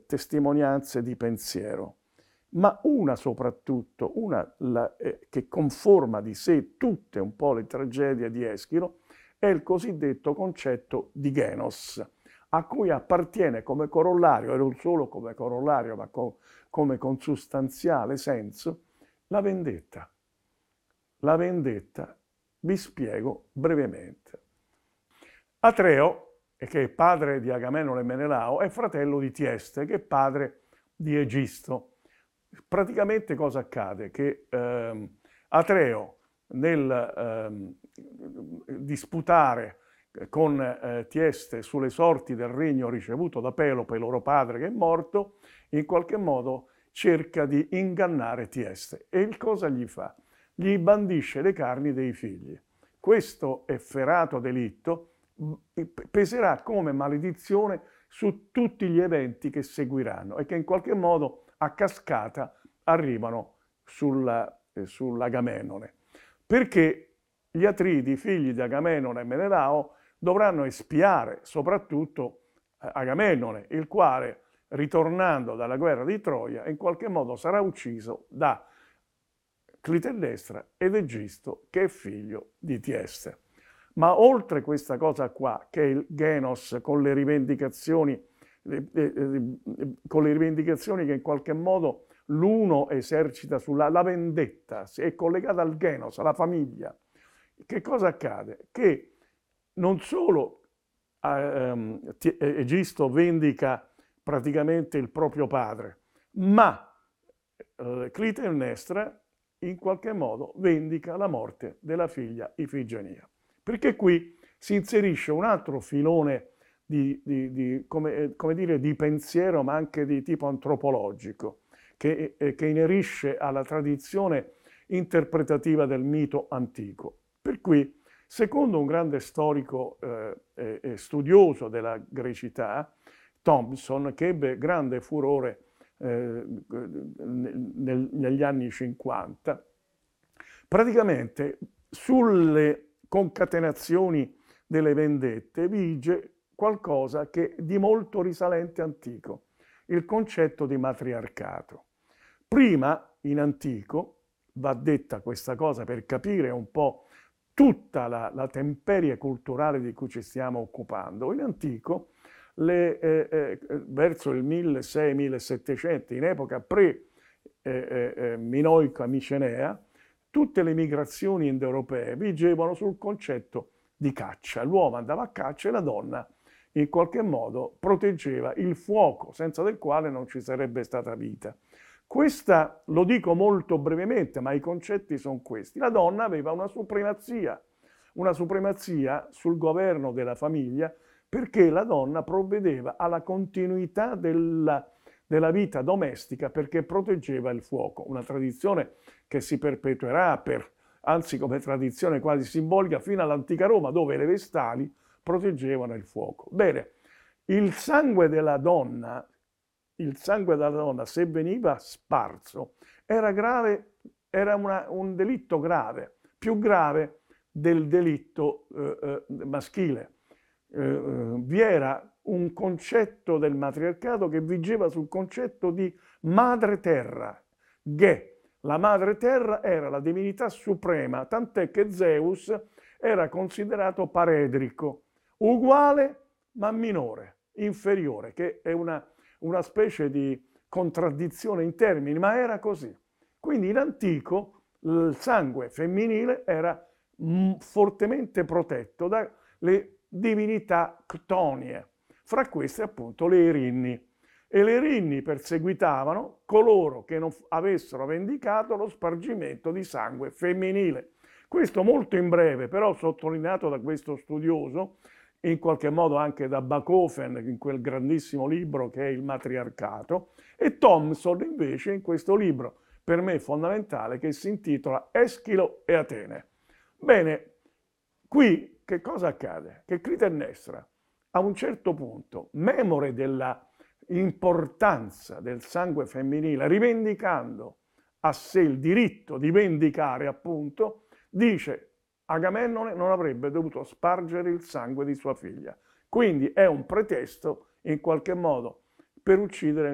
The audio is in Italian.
testimonianze di pensiero, ma una soprattutto, che conforma di sé tutte un po' le tragedie di Eschilo, è il cosiddetto concetto di genos, a cui appartiene come corollario, e non solo come corollario, ma come consustanziale senso, la vendetta. La vendetta, vi spiego brevemente. Atreo, che è padre di Agamennone e Menelao, è fratello di Tieste, che è padre di Egisto. Praticamente cosa accade? Che Atreo, nel disputare con Tieste sulle sorti del regno ricevuto da Pelope, loro padre che è morto, in qualche modo cerca di ingannare Tieste. E il cosa gli fa? Gli bandisce le carni dei figli. Questo efferato delitto peserà come maledizione su tutti gli eventi che seguiranno e che in qualche modo a cascata arrivano sull'Agamennone. Perché gli Atridi, figli di Agamennone e Menelao, dovranno espiare soprattutto Agamennone, il quale, ritornando dalla guerra di Troia, in qualche modo sarà ucciso da Clitennestra ed Egisto, che è figlio di Tieste. Ma oltre questa cosa qua, che è il genos con le rivendicazioni che in qualche modo l'uno esercita la vendetta, è collegata al genos, alla famiglia. Che cosa accade? Che non solo Egisto vendica praticamente il proprio padre, ma Clitennestra in qualche modo vendica la morte della figlia Ifigenia. Perché qui si inserisce un altro filone come dire, di pensiero, ma anche di tipo antropologico, che inerisce alla tradizione interpretativa del mito antico. Per cui, secondo un grande storico e studioso della grecità, Thompson, che ebbe grande furore negli anni 50, praticamente sulle concatenazioni delle vendette vige qualcosa che è di molto risalente antico, il concetto di matriarcato. Prima, in antico, va detta questa cosa per capire un po' tutta la temperie culturale di cui ci stiamo occupando, in antico, verso il 1600-1700, in epoca pre-minoica micenea, tutte le migrazioni indoeuropee vigevano sul concetto di caccia. L'uomo andava a caccia e la donna in qualche modo proteggeva il fuoco, senza del quale non ci sarebbe stata vita. Questa, lo dico molto brevemente, ma i concetti sono questi. La donna aveva una supremazia sul governo della famiglia, perché la donna provvedeva alla continuità della vita domestica perché proteggeva il fuoco, una tradizione che si perpetuerà anzi come tradizione quasi simbolica fino all'antica Roma, dove le vestali proteggevano il fuoco. Bene, il sangue della donna, se veniva sparso, era grave, era un delitto grave, più grave del delitto maschile. Vi era un concetto del matriarcato che vigeva sul concetto di madre terra, Ge. La madre terra era la divinità suprema, tant'è che Zeus era considerato paredrico, uguale ma minore, inferiore, che è una specie di contraddizione in termini, ma era così. Quindi in antico il sangue femminile era fortemente protetto dalle divinità ctonie, fra queste appunto le Erinni. E le Erinni perseguitavano coloro che non avessero vendicato lo spargimento di sangue femminile. Questo molto in breve, però sottolineato da questo studioso, in qualche modo anche da Bachofen in quel grandissimo libro che è Il matriarcato, e Thompson invece in questo libro per me fondamentale che si intitola Eschilo e Atene. Bene, qui che cosa accade? Che Clitennestra a un certo punto, memore della importanza del sangue femminile, rivendicando a sé il diritto di vendicare, appunto, dice Agamennone non avrebbe dovuto spargere il sangue di sua figlia. Quindi è un pretesto, in qualche modo, per uccidere